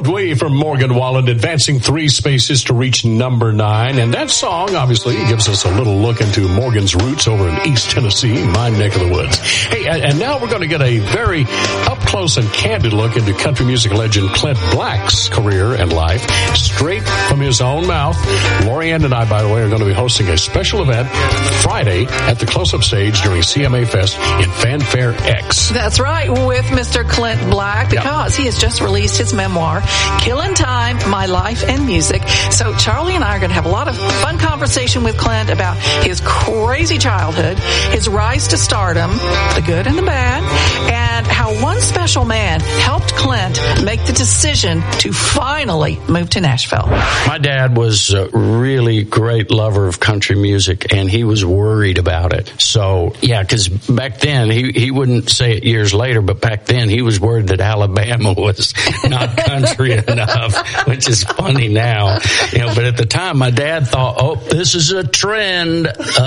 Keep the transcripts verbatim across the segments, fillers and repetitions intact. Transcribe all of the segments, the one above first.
We from Morgan Wallen, advancing three spaces to reach number nine. And that song, obviously, gives us a little look into Morgan's roots over in East Tennessee, my neck of the woods. Hey, and now we're going to get a very up-close and candid look into country music legend Clint Black's career and life, straight from his own mouth. Lorianne and I, by the way, are going to be hosting a special event Friday at the Close-Up Stage during C M A Fest in Fanfare X. That's right, with Mister Clint Black, because yep. he has just released his memoir, Killing Time, My Life and Music. So Charlie and I are going to have a lot of fun conversation with Clint about his crazy childhood, his rise to stardom, the good and the bad, and how one special man helped Clint make the decision to finally move to Nashville. My dad was a really great lover of country music, and he was worried about it. So, yeah, because back then, he, he wouldn't say it years later, but back then he was worried that Alabama was not country enough, which is funny now. You know, but at the time, my dad thought, oh, this is a trend.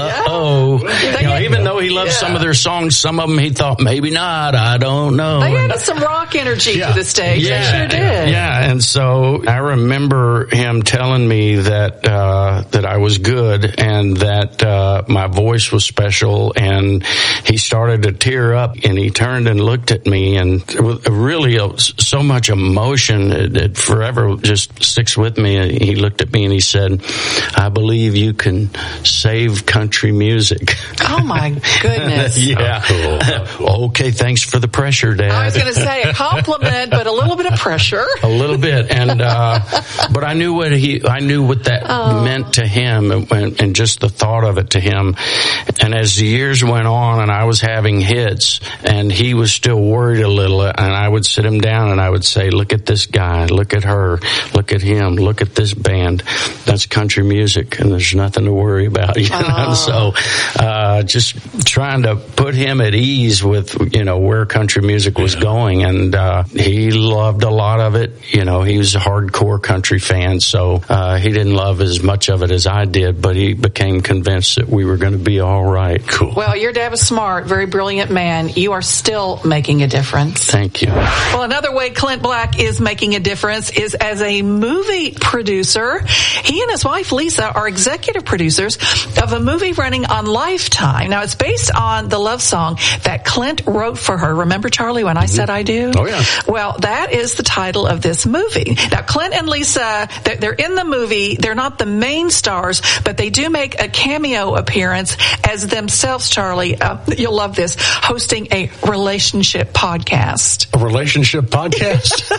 Uh-oh. Yeah. You know, even though he loved yeah. some of their songs, some of them he thought, maybe not, I don't know. They added some rock energy yeah. to the stage. Yeah. They sure did. Yeah, and so I remember him telling me that uh, that I was good and that uh, my voice was special, and he started to tear up, and he turned and looked at me, and with really uh, so much emotion, it, it forever just sticks with me. He looked at me and he said, I believe you can save country music. Oh my goodness. Yeah. Oh, cool. Okay, thanks for the pressure, Dad. I was going to say a compliment, but a little bit of pressure. A little bit, and uh, but I knew what he, I knew what that oh. meant to him, and, and just the thought of it to him. And as the years went on, and I was having hits, and he was still worried a little, and I would sit him down and I would say, "Look at this guy, look at her, look at him, look at this band. That's country music, and there's nothing to worry about." You know, oh. so uh, just trying to put him at ease with you know where country music was yeah. going, and uh, he loved a lot of it. You know, he was a hardcore country fan, so uh, he didn't love as much of it as I did, but he became convinced that we were going to be all right. Cool. Well, your dad was smart, very brilliant man. You are still making a difference. Thank you. Well, another way Clint Black is making a difference is as a movie producer. He and his wife, Lisa, are executive producers of a movie running on Lifetime. Now, it's based on the love song that Clint wrote for her. Remember, Charlie, when I mm-hmm. said I do? Oh, yeah. Well, that is the title of this movie. Now, Clint and Lisa, they're in the movie. They're not the main stars, but they do make a cameo appearance as themselves, Charlie. Uh, you'll love this, hosting a relationship podcast. A relationship podcast?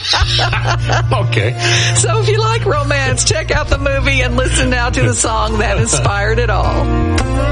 Okay. So if you like romance, check out the movie and listen now to the song that inspired it all.